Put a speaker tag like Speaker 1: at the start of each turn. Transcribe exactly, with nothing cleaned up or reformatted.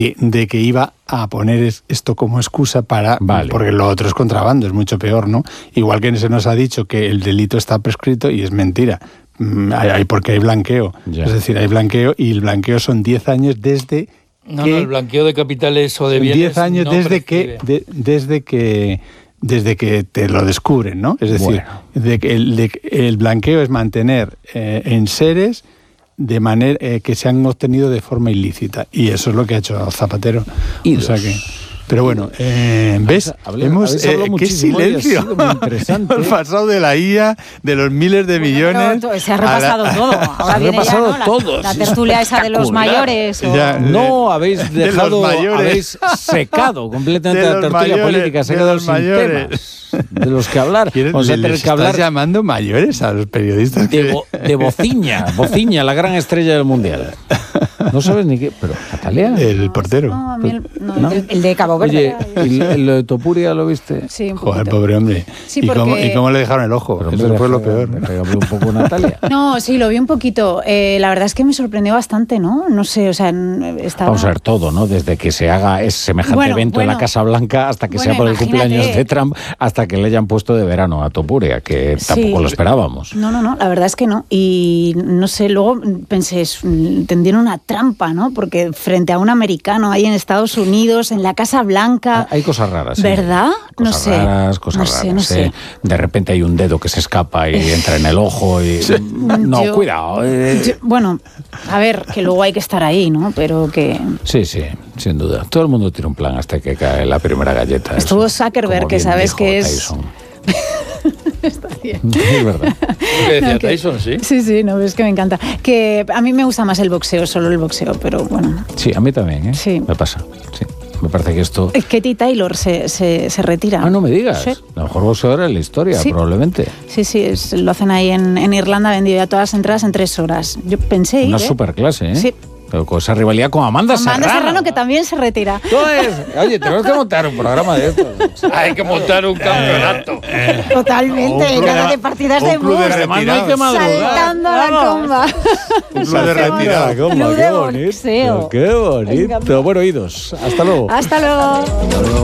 Speaker 1: de que iba a poner esto como excusa para...
Speaker 2: Vale.
Speaker 1: Porque lo otro es contrabando, es mucho peor, ¿no? Igual que se nos ha dicho que el delito está prescrito y es mentira. Hay, hay porque hay blanqueo.
Speaker 2: Ya.
Speaker 1: Es decir, hay blanqueo y el blanqueo son diez años desde
Speaker 3: No,
Speaker 1: que...
Speaker 3: no, el blanqueo de capitales o de bienes
Speaker 1: diez años
Speaker 3: no
Speaker 1: desde
Speaker 3: prescribe.
Speaker 1: que... De, desde que... desde que te lo descubren, ¿no? Es decir,
Speaker 2: Bueno.
Speaker 1: de que el, de, el blanqueo es mantener eh, enseres de manera eh, que se han obtenido de forma ilícita. Y eso es lo que ha hecho Zapatero.
Speaker 2: Y
Speaker 1: o sea
Speaker 2: dos.
Speaker 1: que... Pero bueno, eh, ¿ves?
Speaker 2: Habla-
Speaker 1: Hemos,
Speaker 2: habéis hablado
Speaker 1: eh, ¡qué
Speaker 2: muchísimo y ha
Speaker 1: silencio!
Speaker 2: sido muy interesante.
Speaker 1: Hemos pasado de la I A, de los miles de millones...
Speaker 4: Pero se ha repasado
Speaker 1: a la-
Speaker 4: todo.
Speaker 2: Se
Speaker 4: Ahora
Speaker 2: ha
Speaker 4: viene
Speaker 2: repasado
Speaker 4: ya, ¿no? la,
Speaker 2: todo,
Speaker 4: la
Speaker 2: sí, es
Speaker 4: tertulia esa de los
Speaker 2: espectacular.
Speaker 4: mayores. o-
Speaker 1: Ya.
Speaker 2: No, habéis
Speaker 1: de los
Speaker 2: dejado,
Speaker 1: mayores.
Speaker 2: habéis secado completamente
Speaker 1: De
Speaker 2: la
Speaker 1: los
Speaker 2: tertulia
Speaker 1: mayores,
Speaker 2: política, se ha
Speaker 1: de
Speaker 2: quedado
Speaker 1: los
Speaker 2: sin
Speaker 1: mayores.
Speaker 2: temas de los que hablar.
Speaker 1: ¿Quieres-
Speaker 2: Vamos a tener
Speaker 1: les
Speaker 2: que hablar
Speaker 1: estás llamando mayores a los periodistas?
Speaker 2: de,
Speaker 1: que-
Speaker 2: Bo- de Bociña, Bociña, la gran estrella del Mundial. No sabes ni qué, pero Natalia.
Speaker 1: El portero.
Speaker 4: No, a mí el, no,
Speaker 2: ¿No?
Speaker 4: el- el de Cabo Verde.
Speaker 2: Oye, ¿y lo- lo de Topuria lo viste?
Speaker 4: Sí, un
Speaker 1: Joder,
Speaker 4: poquito.
Speaker 1: pobre hombre.
Speaker 4: Sí,
Speaker 1: ¿Y, cómo,
Speaker 4: porque-
Speaker 1: ¿Y cómo le dejaron el ojo?
Speaker 2: Pero,
Speaker 1: Eso
Speaker 2: hombre,
Speaker 1: fue lo
Speaker 2: deja-
Speaker 1: peor.
Speaker 2: déjame un poco, Natalia.
Speaker 4: No, sí, lo vi un poquito. Eh, la verdad es que me sorprendió bastante, ¿no? No sé, o sea, n- estaba...
Speaker 2: Vamos a ver todo, ¿no? Desde que se haga ese semejante
Speaker 4: Bueno,
Speaker 2: evento en la
Speaker 4: bueno.
Speaker 2: Casa Blanca hasta que
Speaker 4: Bueno,
Speaker 2: sea por el
Speaker 4: imagínate.
Speaker 2: cumpleaños de Trump, hasta que le hayan puesto de verano a Topuria, que
Speaker 4: Sí.
Speaker 2: tampoco lo esperábamos.
Speaker 4: No, no, no, la verdad es que no. Y no sé, luego pensé, es- tendieron una trampa, ¿no? Porque frente a un americano ahí en Estados Unidos, en la Casa Blanca...
Speaker 2: Hay cosas raras. ¿eh?
Speaker 4: ¿Verdad? No
Speaker 2: Cosas
Speaker 4: sé.
Speaker 2: raras, cosas
Speaker 4: No sé,
Speaker 2: raras.
Speaker 4: no sé.
Speaker 2: ¿eh? De repente hay un dedo que se escapa y entra en el ojo y... No,
Speaker 4: Yo-
Speaker 2: cuidado. eh.
Speaker 4: Yo- bueno, a ver, que luego hay que estar ahí, ¿no? Pero que...
Speaker 2: Sí, sí, sin duda. Todo el mundo tiene un plan hasta que cae la primera galleta.
Speaker 4: Estuvo
Speaker 2: Eso,
Speaker 4: Zuckerberg,
Speaker 2: como
Speaker 4: que
Speaker 2: bien
Speaker 4: sabes
Speaker 2: dijo
Speaker 4: que es-
Speaker 2: Tyson.
Speaker 4: Está bien.
Speaker 2: Es verdad.
Speaker 3: ¿Qué decía
Speaker 4: No, que-
Speaker 3: Tyson, sí?
Speaker 4: Sí, sí, no, es que me encanta. Que a mí me gusta más el boxeo, solo el boxeo, pero bueno.
Speaker 2: Sí, a mí también, ¿eh?
Speaker 4: Sí.
Speaker 2: Me pasa, sí. Me parece que esto...
Speaker 4: Es que Katie Taylor se, se, se retira.
Speaker 2: Ah, no me digas.
Speaker 4: Sí.
Speaker 2: La mejor boxeadora de la historia,
Speaker 4: Sí.
Speaker 2: probablemente.
Speaker 4: Sí, sí, es- lo hacen ahí en, en Irlanda, vendido ya todas las entradas en tres horas. Yo pensé ir,
Speaker 2: Una
Speaker 4: ¿eh?
Speaker 2: superclase, ¿eh?
Speaker 4: Sí.
Speaker 2: Pero con esa rivalidad con Amanda,
Speaker 4: Amanda
Speaker 2: Serrano.
Speaker 4: Serrano, que también se retira.
Speaker 2: Entonces, oye, tenemos que montar un programa de esto.
Speaker 3: Hay que montar un campeonato.
Speaker 4: Totalmente,
Speaker 1: Un club
Speaker 4: nada
Speaker 1: de-
Speaker 4: de partidas
Speaker 1: un
Speaker 4: de
Speaker 1: club de
Speaker 4: bus.
Speaker 2: Además, no hay que
Speaker 1: retirados.
Speaker 2: madrugar.
Speaker 4: Saltando a la comba.
Speaker 1: Un club de
Speaker 4: Hacemos
Speaker 1: retirados.
Speaker 2: Comba,
Speaker 4: club
Speaker 2: qué
Speaker 4: de
Speaker 2: bonito.
Speaker 4: boxeo.
Speaker 2: Qué bonito. Bueno, oídos. Hasta luego.
Speaker 4: Hasta luego.